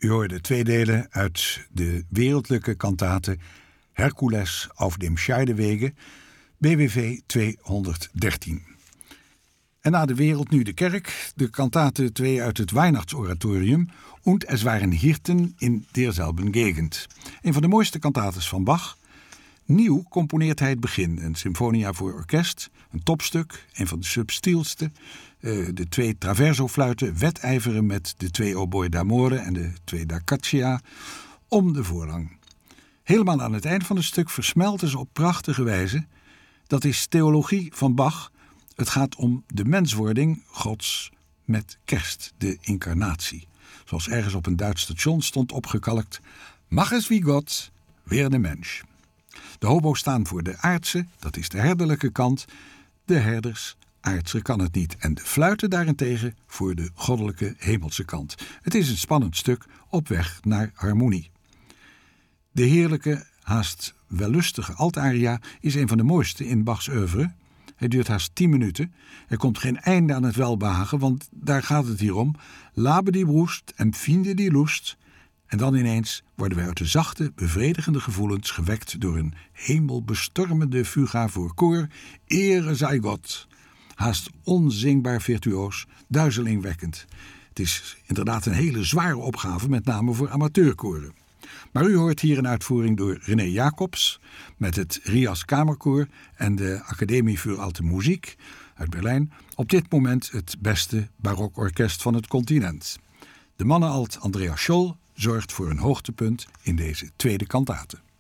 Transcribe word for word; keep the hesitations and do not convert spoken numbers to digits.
U hoorde twee delen uit de wereldlijke kantate Hercules auf dem Scheidewege, B W V tweehonderddertien. En na de wereld nu de kerk, de kantate twee uit het Weihnachtsoratorium und es waren Hirten in derselben Gegend. Een van de mooiste kantates van Bach. Nieuw componeert hij het begin, een symfonia voor orkest, een topstuk, een van de subtielste. Uh, de twee traverso-fluiten wedijveren met de twee oboe d'amore en de twee da caccia om de voorlang. Helemaal aan het eind van het stuk versmelten ze op prachtige wijze. Dat is theologie van Bach. Het gaat om de menswording Gods met kerst, de incarnatie. Zoals ergens op een Duits station stond opgekalkt: Mach es wie God, werde Mensch. De hobo's staan voor de aardse, dat is de herderlijke kant. De herders, aardse kan het niet. En de fluiten daarentegen voor de goddelijke hemelse kant. Het is een spannend stuk op weg naar harmonie. De heerlijke, haast wellustige altaria is een van de mooiste in Bachs oeuvre. Hij duurt haast tien minuten. Er komt geen einde aan het welbehagen, want daar gaat het hier om. Labe die broest en finde die lust. En dan ineens worden wij uit de zachte, bevredigende gevoelens gewekt door een hemelbestormende fuga voor koor. Ere zij God. Haast onzingbaar virtuoos, duizelingwekkend. Het is inderdaad een hele zware opgave, met name voor amateurkoren. Maar u hoort hier een uitvoering door René Jacobs met het Rias Kamerkoor en de Academie für Alte Musik uit Berlijn. Op dit moment het beste barokorkest van het continent. De mannenalt Andreas Scholl zorgt voor een hoogtepunt in deze tweede kantate.